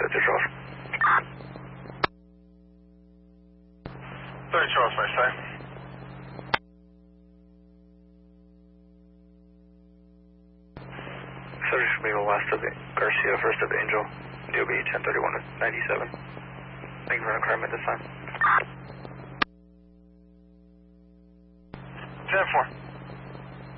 30 Charles. 30 Charles, first time. Subject should be west of Garcia, first of Angel, DOB 1031-97. Thank you for inquiring at this time. 10-4.